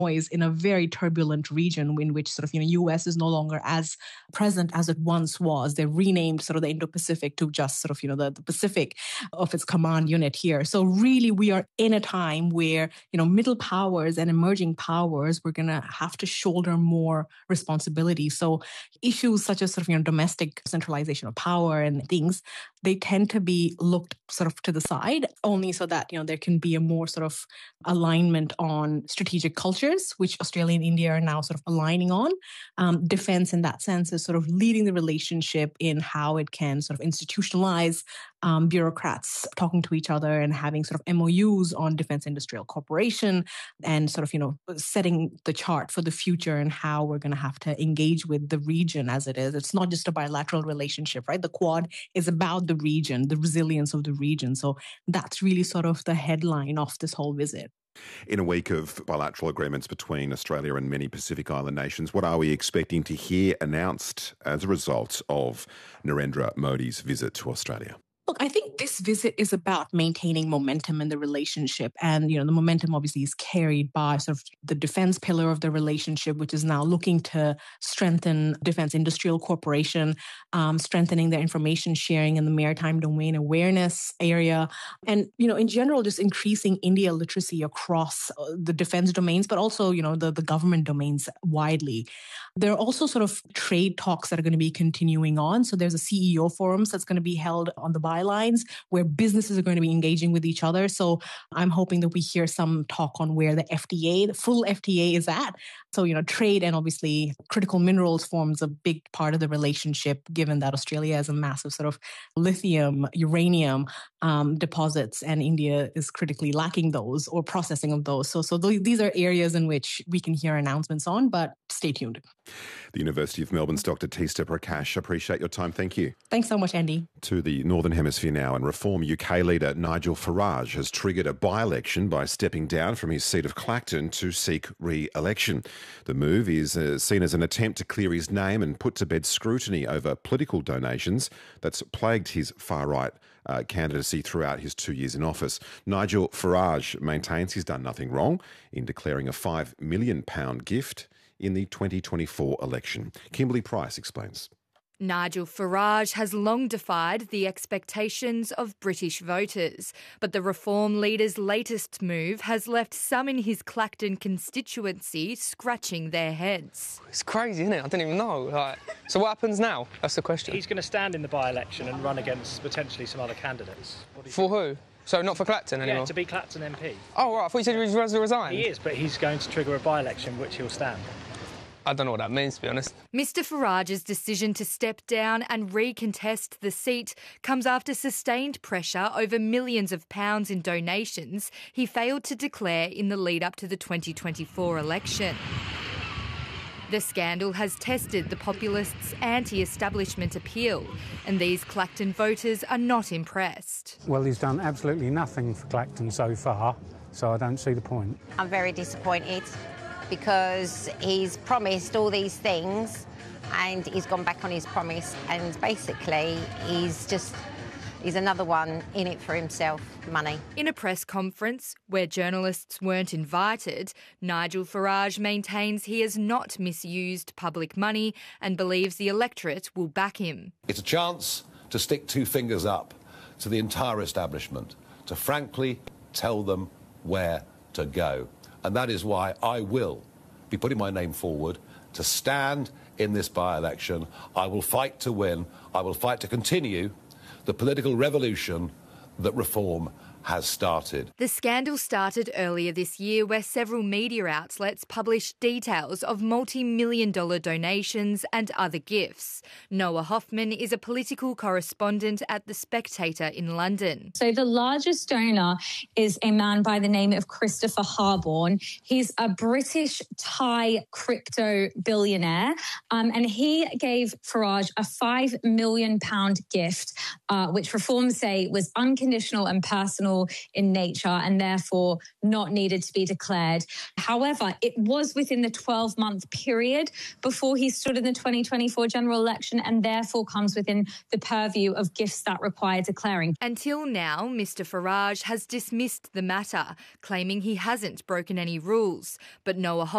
noise in a very turbulent region in which sort of, US is no longer as present as it once was. They renamed sort of the Indo-Pacific to just sort of, the Pacific of its command unit here. So really we are in a time where, middle powers and emerging powers, we're going to have to shoulder more responsibility. So issues such as sort of, domestic centralization of power and things, they tend to be looked sort of to the side only so that, there can be a more sort of alignment on strategic cultures, which Australia and India are now sort of aligning on. Defense in that sense is sort of leading the relationship in how it can sort of institutionalize bureaucrats talking to each other and having sort of MOUs on defense industrial cooperation and sort of, setting the chart for the future and how we're going to have to engage with the region as it is. It's not just a bilateral relationship, right? The Quad is about the region, the resilience of the region. So that's really sort of the headline of this whole visit. In a week of bilateral agreements between Australia and many Pacific Island nations, what are we expecting to hear announced as a result of Narendra Modi's visit to Australia? Look, I think this visit is about maintaining momentum in the relationship. And, the momentum obviously is carried by sort of the defense pillar of the relationship, which is now looking to strengthen defense industrial cooperation, strengthening their information sharing in the maritime domain awareness area. And, in general, just increasing India literacy across the defense domains, but also, the government domains widely. There are also sort of trade talks that are going to be continuing on. So there's a CEO forum that's going to be held on the bylines where businesses are going to be engaging with each other. So I'm hoping that we hear some talk on where the full FTA is at. So, trade and obviously critical minerals forms a big part of the relationship, given that Australia has a massive sort of lithium, uranium deposits, and India is critically lacking those or processing of those. So these are areas in which we can hear announcements on, but stay tuned. The University of Melbourne's Dr. Teesta Prakash, appreciate your time. Thank you. Thanks so much, Andy. To the Northern Hemisphere now, and Reform UK leader Nigel Farage has triggered a by-election by stepping down from his seat of Clacton to seek re-election. The move is seen as an attempt to clear his name and put to bed scrutiny over political donations that's plagued his far-right candidacy throughout his 2 years in office. Nigel Farage maintains he's done nothing wrong in declaring a £5 million gift in the 2024 election. Kimberly Price explains. Nigel Farage has long defied the expectations of British voters, but the Reform leader's latest move has left some in his Clacton constituency scratching their heads. It's crazy, isn't it? I don't even know. So what happens now? That's the question. He's going to stand in the by-election and run against potentially some other candidates. For who? So not for Clacton anymore? Yeah, to be Clacton MP. Oh, right. I thought you said he was going to resign. He is, but he's going to trigger a by-election which he'll stand. I don't know what that means, to be honest. Mr Farage's decision to step down and recontest the seat comes after sustained pressure over millions of pounds in donations he failed to declare in the lead-up to the 2024 election. The scandal has tested the populists' anti-establishment appeal, and these Clacton voters are not impressed. Well, he's done absolutely nothing for Clacton so far, so I don't see the point. I'm very disappointed because he's promised all these things and he's gone back on his promise, and basically he's another one in it for himself, money. In a press conference where journalists weren't invited, Nigel Farage maintains he has not misused public money and believes the electorate will back him. It's a chance to stick two fingers up to the entire establishment, to frankly tell them where to go. And that is why I will be putting my name forward to stand in this by-election. I will fight to win. I will fight to continue the political revolution that Reform has started. The scandal started earlier this year, where several media outlets published details of multi-million-dollar donations and other gifts. Noah Hoffman is a political correspondent at The Spectator in London. So the largest donor is a man by the name of Christopher Harborne. He's a British Thai crypto billionaire, and he gave Farage a £5 million gift, which Reform say was unconditional and personal personal in nature and therefore not needed to be declared. However, it was within the 12-month period before he stood in the 2024 general election and therefore comes within the purview of gifts that require declaring. Until now, Mr Farage has dismissed the matter, claiming he hasn't broken any rules. But Noah